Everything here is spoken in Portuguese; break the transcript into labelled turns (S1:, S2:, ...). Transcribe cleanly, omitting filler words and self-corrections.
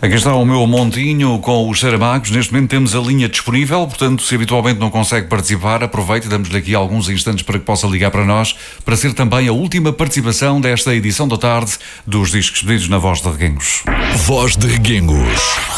S1: Aqui está o meu montinho com os Saramagos. Neste momento temos a linha disponível, portanto, se habitualmente não consegue participar, aproveite e damos-lhe aqui alguns instantes para que possa ligar para nós, para ser também a última participação desta edição da tarde dos Discos Pedidos na Voz de Reguengos.
S2: Voz de Reguengos.